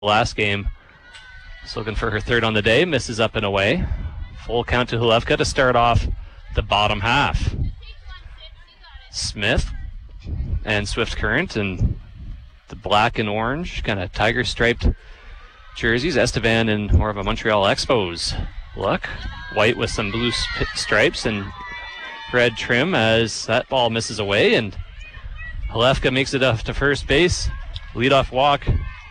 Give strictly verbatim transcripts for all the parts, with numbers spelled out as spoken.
last game. Just looking for her third on the day. Misses up and away. Full count to Hulevka to start off the bottom half. Smith and Swift Current and the black and orange, kind of tiger striped jerseys. Estevan in more of a Montreal Expos look. White with some blue sp- stripes and red trim as that ball misses away, and Hulevka makes it up to first base. Leadoff walk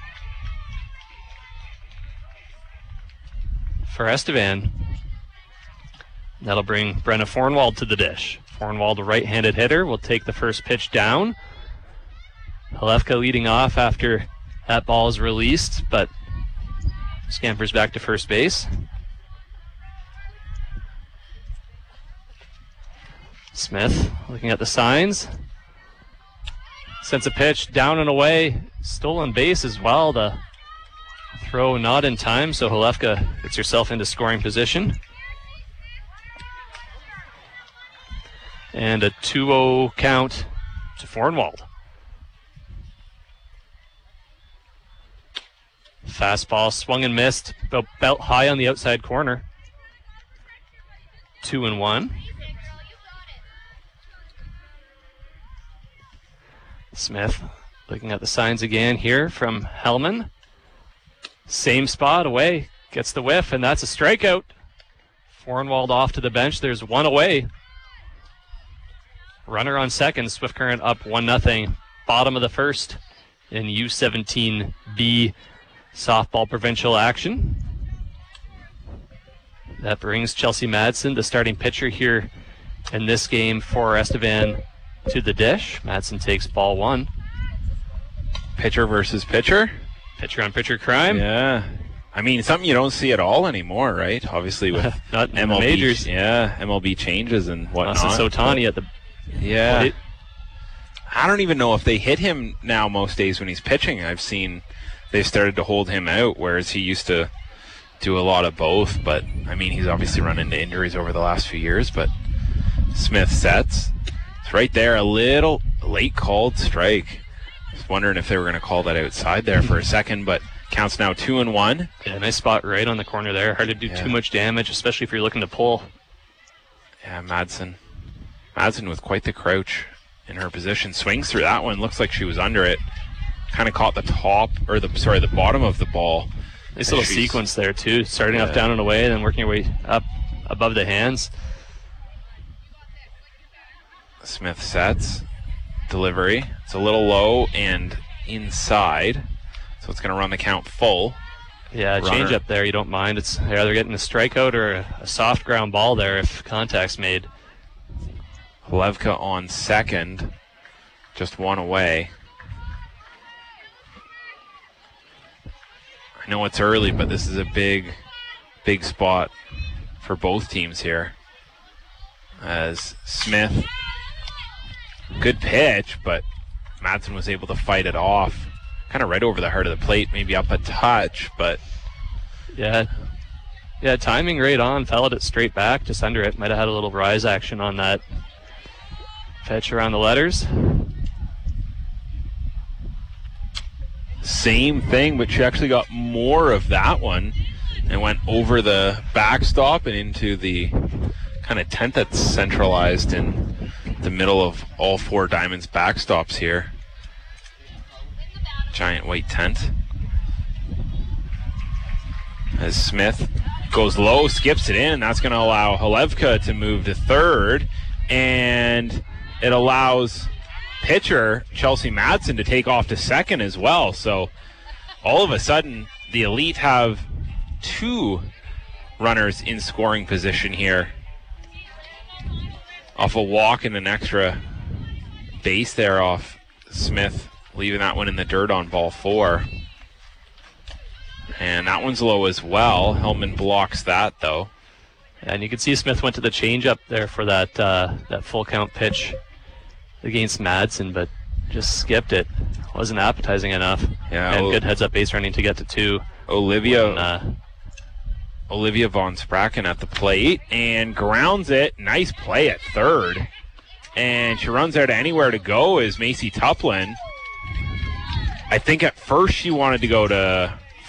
for Estevan. That'll bring Brenna Fornwald to the dish. Fornwald, a right-handed hitter, will take the first pitch down. Hulevka leading off after that ball is released, but scampers back to first base. Smith looking at the signs. Sends a pitch down and away. Stolen base as well. The throw not in time, so Hulevka gets herself into scoring position. And a two oh count to Fornwald. Fastball swung and missed, about belt high on the outside corner. Two and one. Smith looking at the signs again here from Hellman. Same spot away, gets the whiff, and that's a strikeout. Fornwald off to the bench. There's one away. Runner on second. Swift Current up one nothing. Bottom of the first in U seventeen B softball provincial action. That brings Chelsea Madsen, the starting pitcher here in this game for Estevan, to the dish. Madsen takes ball one. Pitcher versus pitcher. Pitcher on pitcher crime. Yeah. I mean, something you don't see at all anymore, right? Obviously with Not in M L B, the majors. Yeah, M L B changes and whatnot. Unless it's Otani at the... Yeah. It, I don't even know if they hit him now most days when he's pitching. I've seen they've started to hold him out, whereas he used to do a lot of both. But, I mean, he's obviously run into injuries over the last few years. But Smith sets. It's right there, a little late called strike. I was wondering if they were going to call that outside there for a second, but counts now two and one. Yeah, nice spot right on the corner there. Hard to do Yeah. too much damage, especially if you're looking to pull. Yeah, Madsen. Madsen with quite the crouch in her position. Swings through that one. Looks like she was under it. Kind of caught the top, or the sorry, the bottom of the ball. Nice little she's- sequence there, too. Starting Yeah. off down and away, then working your way up above the hands. Smith sets. Delivery. It's a little low and inside. So it's going to run the count full. Yeah, Runner. change up there, you don't mind. It's they're either getting a strikeout or a, a soft ground ball there if contact's made. Hulevka on second. Just one away. I know it's early, but this is a big, big spot for both teams here. As Smith, good pitch, but Madsen was able to fight it off. Kind of right over the heart of the plate, maybe up a touch, but Yeah, yeah, timing right on. Followed it straight back, just under it. Might have had a little rise action on that pitch around the letters. same thing, but she actually got more of that one and went over the backstop and into the kind of tent that's centralized in the middle of all four Diamonds backstops here. Giant white tent. As Smith goes low, skips it in, and that's going to allow Hulevka to move to third, and it allows pitcher Chelsea Madsen to take off to second as well. So all of a sudden, the Elite have two runners in scoring position here off a walk and an extra base there off Smith, leaving that one in the dirt on ball four. And that one's low as well. Hellman blocks that, though. And you can see Smith went to the changeup there for that uh, that full count pitch against Madsen, but just skipped it. Wasn't appetizing enough. Yeah, and o- good heads up base running to get to two. Olivia And, uh, Olivia Von Spraken at the plate and grounds it. Nice play at third. And she runs out anywhere to go is Macy Tuplin. I think at first she wanted to go to